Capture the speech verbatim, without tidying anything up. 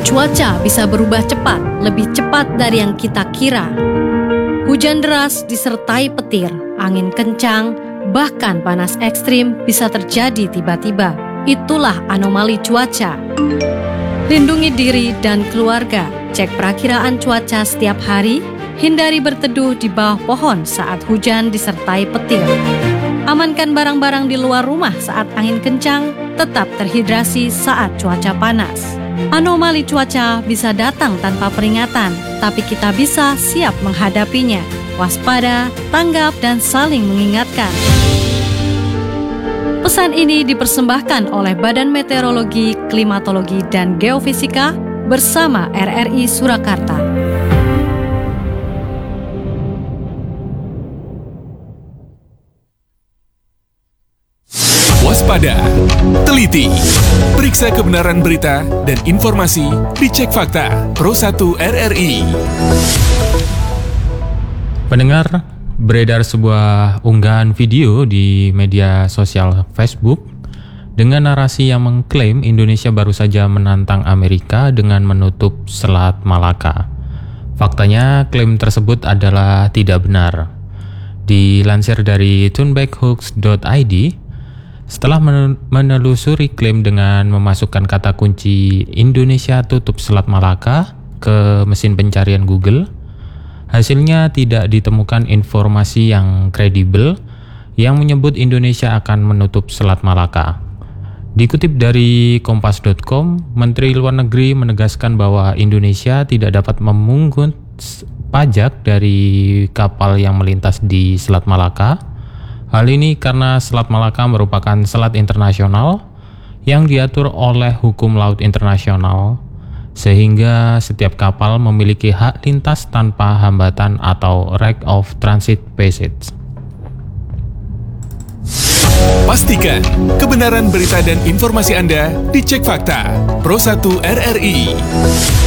Cuaca bisa berubah cepat, lebih cepat dari yang kita kira. Hujan deras disertai petir, angin kencang, bahkan panas ekstrim bisa terjadi tiba-tiba. Itulah anomali cuaca. Lindungi diri dan keluarga. Cek perakiraan cuaca setiap hari. Hindari berteduh di bawah pohon saat hujan disertai petir. Amankan barang-barang di luar rumah saat angin kencang. Tetap terhidrasi saat cuaca panas. Anomali cuaca bisa datang tanpa peringatan, tapi kita bisa siap menghadapinya. Waspada, tanggap, dan saling mengingatkan. Pesan ini dipersembahkan oleh Badan Meteorologi, Klimatologi, dan Geofisika bersama R R I Surakarta. Waspada, teliti, periksa kebenaran berita dan informasi, dicek fakta. Pro satu R R I. Pendengar, beredar sebuah unggahan video di media sosial Facebook dengan narasi yang mengklaim Indonesia baru saja menantang Amerika dengan menutup Selat Malaka. Faktanya, klaim tersebut adalah tidak benar. Dilansir dari tunebackhooks dot I D, setelah menelusuri klaim dengan memasukkan kata kunci Indonesia tutup Selat Malaka ke mesin pencarian Google, hasilnya tidak ditemukan informasi yang kredibel yang menyebut Indonesia akan menutup Selat Malaka. Dikutip dari kompas dot com, Menteri Luar Negeri menegaskan bahwa Indonesia tidak dapat memungut pajak dari kapal yang melintas di Selat Malaka. Hal ini karena Selat Malaka merupakan selat internasional yang diatur oleh hukum laut internasional, sehingga setiap kapal memiliki hak lintas tanpa hambatan atau right of transit passage. Pastikan kebenaran berita dan informasi Anda dicek fakta. Pro satu R R I.